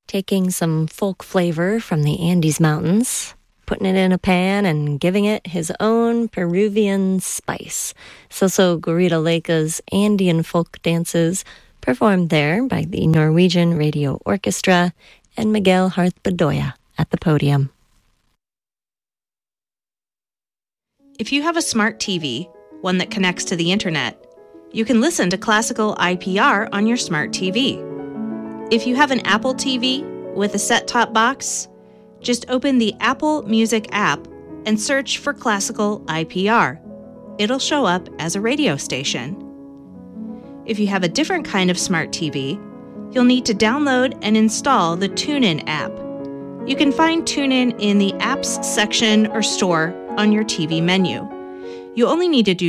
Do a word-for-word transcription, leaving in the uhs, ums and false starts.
taking some folk flavor from the Andes Mountains, putting it in a pan and giving it his own Peruvian spice. Soso Gurita Leka's Andean folk dances performed there by the Norwegian Radio Orchestra and Miguel Harth Bedoya at the podium. If you have a smart T V, one that connects to the internet, you can listen to classical I P R on your smart T V. If you have an Apple T V with a set-top box, just open the Apple Music app and search for classical I P R. It'll show up as a radio station. If you have a different kind of smart T V, you'll need to download and install the TuneIn app. You can find TuneIn in the Apps section or store on your T V menu. You only need to do